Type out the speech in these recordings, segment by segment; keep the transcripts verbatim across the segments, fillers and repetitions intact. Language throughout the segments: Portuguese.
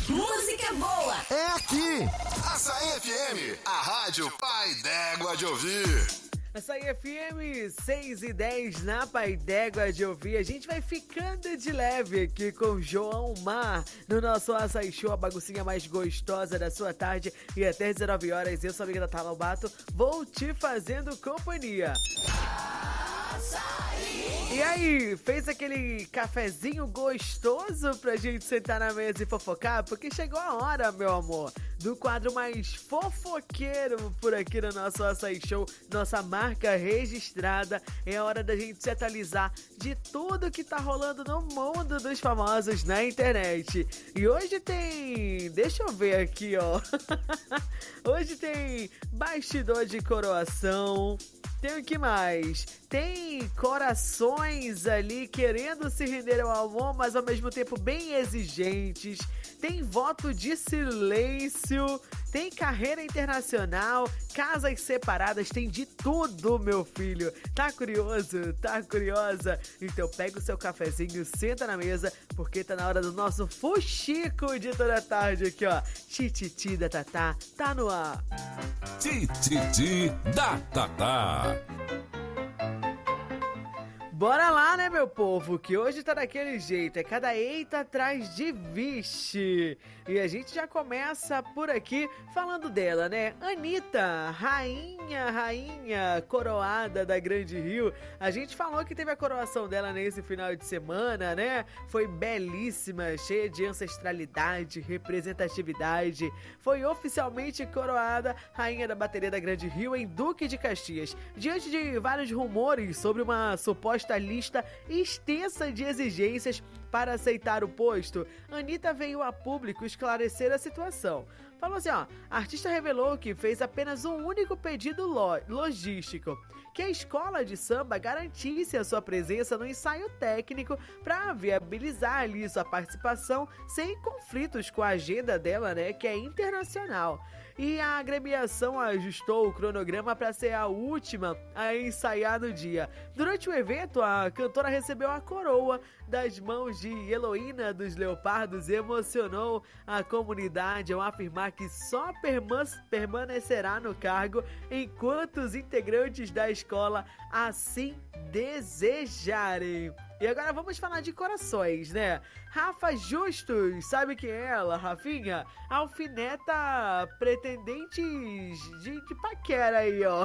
Música boa é aqui. Açaí F M, a rádio Pai d'Égua de ouvir. Açaí F M seis e dez na Pai d'Égua de ouvir. A gente vai ficando de leve aqui com o João Mar no nosso Açaí Show, a baguncinha mais gostosa da sua tarde. E até dezenove horas, eu sou a amiga da Talobato, vou te fazendo companhia. E aí, fez aquele cafezinho gostoso pra gente sentar na mesa e fofocar? Porque chegou a hora, meu amor, do quadro mais fofoqueiro por aqui no nosso Açaí Show, nossa marca registrada. É a hora da gente se atualizar de tudo que tá rolando no mundo dos famosos na internet. E hoje tem... deixa eu ver aqui, ó. Hoje tem bastidor de coroação. Tem o que mais? Tem corações ali querendo se render ao amor, mas ao mesmo tempo bem exigentes. Tem voto de silêncio, tem carreira internacional, casas separadas, tem de tudo, meu filho. Tá curioso? Tá curiosa? Então pega o seu cafezinho, senta na mesa, porque tá na hora do nosso fuxico de toda a tarde aqui, ó. Tititi da Tatá, tá no ar. Tititi da Tatá. Bora lá, né, meu povo, que hoje tá daquele jeito, é cada eita atrás de vixe. E a gente já começa por aqui falando dela, né? Anitta, rainha, rainha coroada da Grande Rio. A gente falou que teve a coroação dela nesse final de semana, né? Foi belíssima, cheia de ancestralidade, representatividade. Foi oficialmente coroada rainha da bateria da Grande Rio em Duque de Caxias. Diante de vários rumores sobre uma suposta lista extensa de exigências para aceitar o posto, Anitta veio a público esclarecer a situação. Falou assim, ó, a artista revelou que fez apenas um único pedido lo- logístico, que a escola de samba garantisse a sua presença no ensaio técnico para viabilizar ali sua participação sem conflitos com a agenda dela, né, que é internacional. E a agremiação ajustou o cronograma para ser a última a ensaiar no dia. Durante o evento, a cantora recebeu a coroa das mãos de Heloína dos Leopardos e emocionou a comunidade ao afirmar que só perma- permanecerá no cargo enquanto os integrantes da escola assim desejarem. E agora vamos falar de corações, né? Rafa Justus, sabe quem é ela, Rafinha? Alfineta pretendentes de, de paquera aí, ó.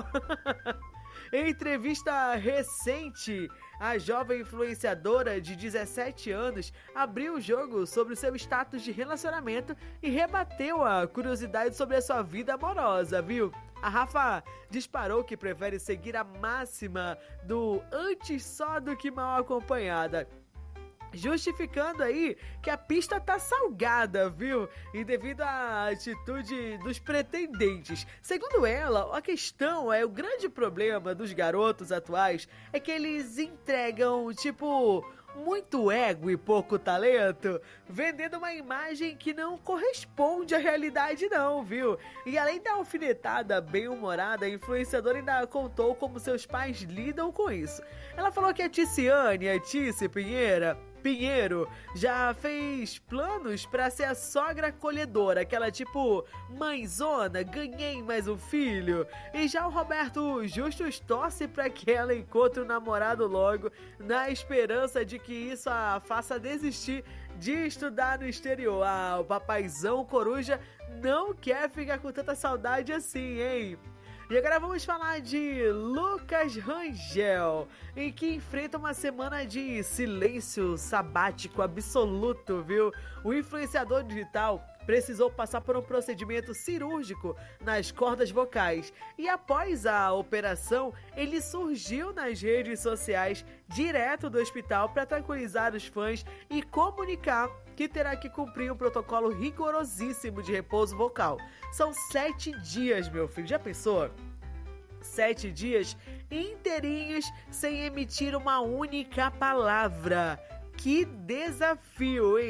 Em entrevista recente, a jovem influenciadora de dezessete anos abriu o jogo sobre o seu status de relacionamento e rebateu a curiosidade sobre a sua vida amorosa, viu? A Rafa disparou que prefere seguir a máxima do antes só do que mal acompanhada, justificando aí que a pista tá salgada, viu? E devido à atitude dos pretendentes. Segundo ela, a questão é, o grande problema dos garotos atuais é que eles entregam, tipo, muito ego e pouco talento, vendendo uma imagem que não corresponde à realidade não, viu? E além da alfinetada bem-humorada, a influenciadora ainda contou como seus pais lidam com isso. Ela falou que a Ticiane, a Tice Pinheira, Pinheiro já fez planos pra ser a sogra acolhedora, aquela tipo mãezona, ganhei mais um filho. E já o Roberto Justus torce pra que ela encontre um namorado logo, na esperança de que isso a faça desistir de estudar no exterior. Ah, o papaizão coruja não quer ficar com tanta saudade assim, hein? E agora vamos falar de Lucas Rangel, em que enfrenta uma semana de silêncio sabático absoluto, viu? O influenciador digital precisou passar por um procedimento cirúrgico nas cordas vocais e após a operação, ele surgiu nas redes sociais direto do hospital para tranquilizar os fãs e comunicar que terá que cumprir um protocolo rigorosíssimo de repouso vocal. São sete dias, meu filho. Já pensou? Sete dias inteirinhos sem emitir uma única palavra. Que desafio, hein?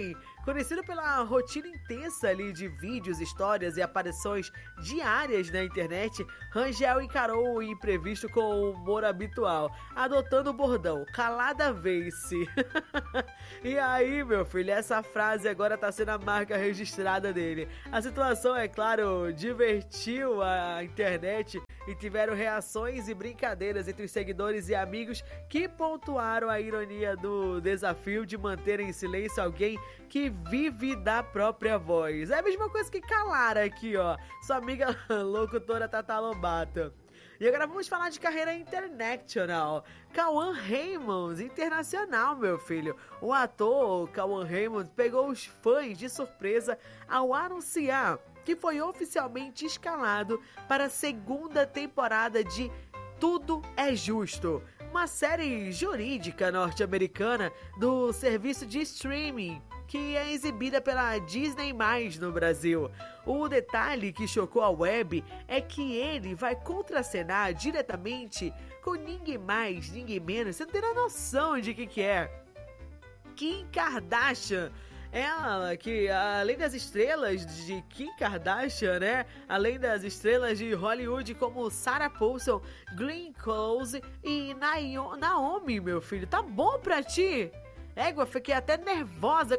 Conhecido pela rotina intensa ali de vídeos, histórias e aparições diárias na internet, Rangel encarou o imprevisto com o humor habitual, adotando o bordão "calada vez-se". E aí, meu filho, essa frase agora tá sendo a marca registrada dele. A situação, é claro, divertiu a internet e tiveram reações e brincadeiras entre os seguidores e amigos que pontuaram a ironia do desafio de manter em silêncio alguém que vive da própria voz. É a mesma coisa que calar aqui, ó, sua amiga locutora Tata Lobato. E agora vamos falar de carreira internacional. Cauã Raymond, internacional, meu filho. O ator Cauã Raymond pegou os fãs de surpresa ao anunciar que foi oficialmente escalado para a segunda temporada de Tudo é Justo, uma série jurídica norte-americana do serviço de streaming que é exibida pela Disney mais no Brasil. O detalhe que chocou a web é que ele vai contracenar diretamente com ninguém mais, ninguém menos, você não tem noção de que que é. Kim Kardashian. Ela que, além das estrelas de Kim Kardashian, né? Além das estrelas de Hollywood como Sarah Paulson, Glenn Close e Naomi, meu filho. Tá bom pra ti? Égua, fiquei até nervosa.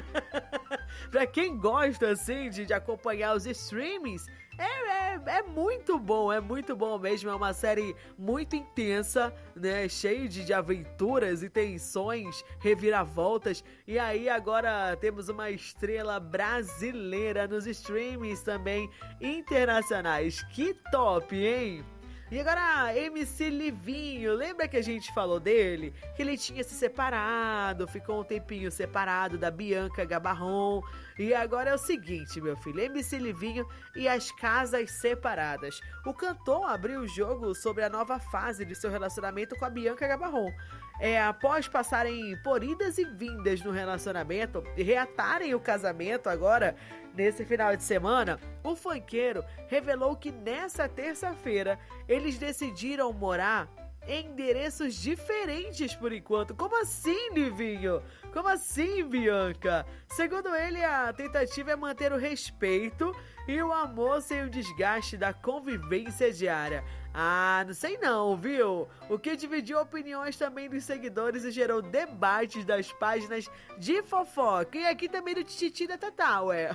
Pra quem gosta, assim, de, de acompanhar os streamings, é, é, é muito bom, é muito bom mesmo. É uma série muito intensa, né? Cheia de, de aventuras e tensões, reviravoltas. E aí agora temos uma estrela brasileira nos streamings também internacionais. Que top, hein? E agora, M C Livinho, lembra que a gente falou dele? Que ele tinha se separado, ficou um tempinho separado da Bianca Gabarron. E agora é o seguinte, meu filho, M C Livinho e as casas separadas. O cantor abriu o jogo sobre a nova fase de seu relacionamento com a Bianca Gabarron. É, após passarem por idas e vindas no relacionamento e reatarem o casamento agora, nesse final de semana, o funkeiro revelou que nessa terça-feira eles decidiram morar em endereços diferentes por enquanto. Como assim, Livinho? Como assim, Bianca? Segundo ele, a tentativa é manter o respeito e o amor sem o desgaste da convivência diária. Ah, não sei não, viu? O que dividiu opiniões também dos seguidores e gerou debates das páginas de fofoca. E aqui também do Tititi da Tatá, ué.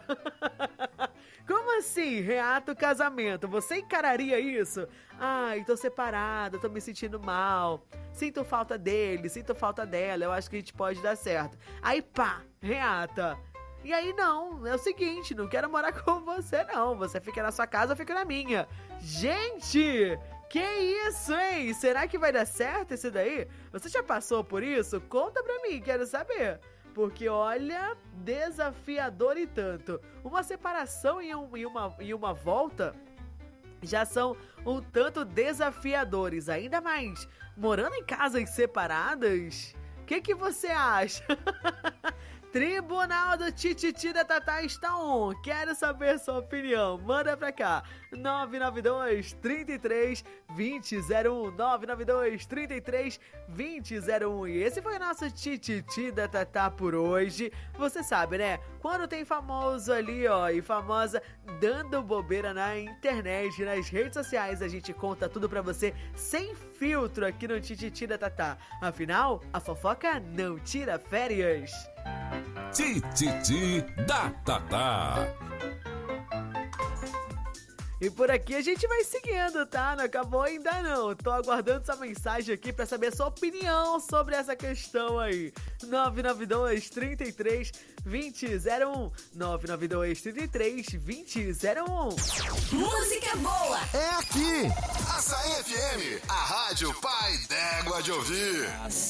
Como assim, reata o casamento? Você encararia isso? Ai, tô separada, tô me sentindo mal. Sinto falta dele, sinto falta dela, eu acho que a gente pode dar certo. Aí pá, reata. E aí não, é o seguinte, não quero morar com você não. Você fica na sua casa, eu fico na minha. Gente, que isso, hein? Será que vai dar certo isso daí? Você já passou por isso? Conta pra mim, quero saber. Porque olha, desafiador e tanto. Uma separação e, um, e, uma, e uma volta já são um tanto desafiadores. Ainda mais, morando em casas separadas, o que, que você acha? Tribunal do Tititi da Tatá está on. Quero saber sua opinião. Manda pra cá. nove nove dois, trinta e três, vinte zero um. nove nove dois, trinta e três, vinte zero um. E esse foi o nosso Tititi da Tatá por hoje. Você sabe, né? Quando tem famoso ali, ó, e famosa dando bobeira na internet, nas redes sociais, a gente conta tudo pra você sem filtro aqui no Tititi da Tatá. Afinal, a fofoca não tira férias. Tititi da Tatá. E por aqui a gente vai seguindo, tá? Não acabou ainda não. Tô aguardando sua mensagem aqui pra saber a sua opinião sobre essa questão aí. nove nove dois, trinta e três, vinte zero um. nove nove dois, trinta e três, vinte zero um. Música boa é aqui. Açaí F M, a rádio Pai d'Égua de Ouvir.